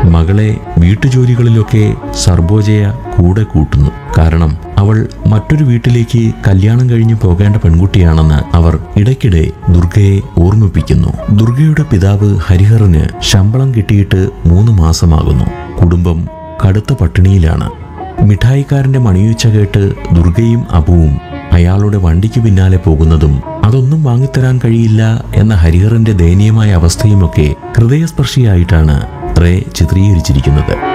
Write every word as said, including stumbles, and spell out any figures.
മകളെ വീട്ടുജോലികളിലൊക്കെ സർബോജയ കൂടെ കൂട്ടുന്നു. കാരണം അവൾ മറ്റൊരു വീട്ടിലേക്ക് കല്യാണം കഴിഞ്ഞു പോകേണ്ട പെൺകുട്ടിയാണെന്ന് അവർ ഇടയ്ക്കിടെ ദുർഗയെ ഓർമ്മിപ്പിക്കുന്നു. ദുർഗയുടെ പിതാവ് ഹരിഹറിന് ശമ്പളം കിട്ടിയിട്ട് മൂന്ന് മാസമാകുന്നു. കുടുംബം കടുത്ത പട്ടിണിയിലാണ്. മിഠായിക്കാരന്റെ മണിയൊച്ച കേട്ട് ദുർഗയും അബുവും അയാളുടെ വണ്ടിക്ക് പിന്നാലെ പോകുന്നതും അതൊന്നും വാങ്ങിത്തരാൻ കഴിയില്ല എന്ന ഹരിഹറിന്റെ ദയനീയമായ അവസ്ഥയുമൊക്കെ ഹൃദയസ്പർശിയായിട്ടാണ് റേ ചിത്രീകരിച്ചിരിക്കുന്നത്.